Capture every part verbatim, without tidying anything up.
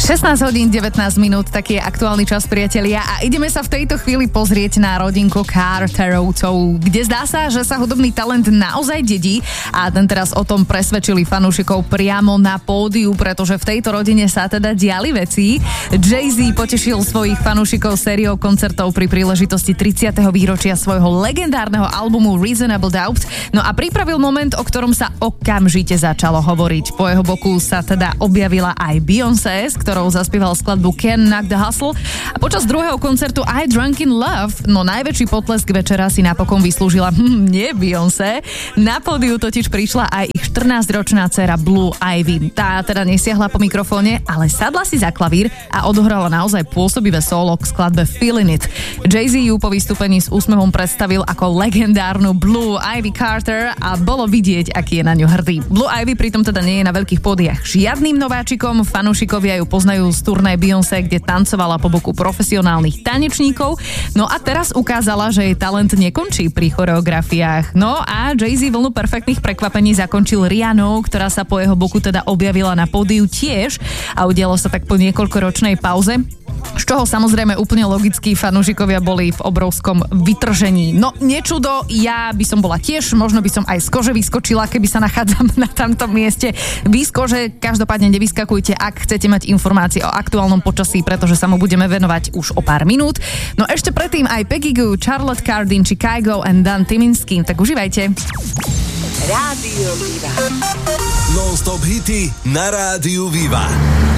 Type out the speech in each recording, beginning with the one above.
šestnásť hodín devätnásť minút, taký je aktuálny čas, priatelia, a ideme sa v tejto chvíli pozrieť na rodinku Carterovcov, kde zdá sa, že sa hudobný talent naozaj dedí, a ten teraz o tom presvedčili fanúšikov priamo na pódiu, pretože v tejto rodine sa teda diali veci. Jay-Z potešil svojich fanúšikov sériou koncertov pri príležitosti tridsiateho výročia svojho legendárneho albumu Reasonable Doubt, no a pripravil moment, o ktorom sa okamžite začalo hovoriť. Po jeho boku sa teda objavila aj Beyoncé, s ktorou zaspieval skladbu Can't Knock the Hustle, a počas druhého koncertu I Drunk in Love, no najväčší potlesk večera si napokon vyslúžila hm, nie Beyoncé. Na pódiu totiž prišla aj ich štrnásťročná dcéra Blue Ivy. Tá teda nesiahla po mikrofóne, ale sadla si za klavír a odohrala naozaj pôsobivé solo k skladbe Feelin' It. Jay-Z ju po vystúpení s úsmevom predstavil ako legendárnu Blue Ivy Carter a bolo vidieť, aký je na ňu hrdý. Blue Ivy pritom teda nie je na veľkých pódiach žiadnym nováčikom, fanúšikovia ju poznajú z turné Beyoncé, kde tancovala po boku profesionálnych tanečníkov. No a teraz ukázala, že jej talent nekončí pri choreografiách. No a Jay-Z vlnu perfektných prekvapení zakončil Rihannou, ktorá sa po jeho boku teda objavila na pódiu tiež, a udialo sa tak po niekoľkoročnej pauze, z čoho samozrejme úplne logicky fanúšikovia boli v obrovskom vytržení. No nečudo, ja by som bola tiež, možno by som aj z kože vyskočila, keby sa nachádzam na tamtom mieste. Vy z kože každopádne nevyskakujte, ak chcete mať informácie o aktuálnom počasí, pretože sa mu budeme venovať už o pár minút. No ešte predtým aj Peggy Gou, Charlotte Cardin či Kygo and Dan Tyminski, tak užívajte. Rádio Viva. Non-stop hity na Rádiu Viva.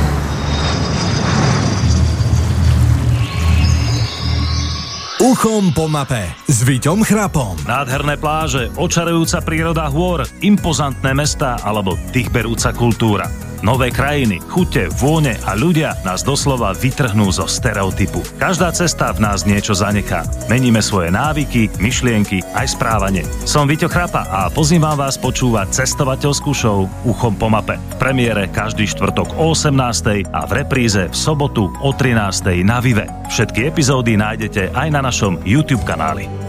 Uchom po mape s Víťom Chrapom. Nádherné pláže, očarujúca príroda hôr, impozantné mestá alebo dýchberúca kultúra. Nové krajiny, chute, vône a ľudia nás doslova vytrhnú zo stereotypu. Každá cesta v nás niečo zanechá. Meníme svoje návyky, myšlienky aj správanie. Som Víťo Chrapa a pozývam vás počúvať cestovateľskú show Uchom po mape. V premiére každý štvrtok o osemnástej a v repríze v sobotu o trinástej na Vive. Všetky epizódy nájdete aj na našom YouTube kanáli.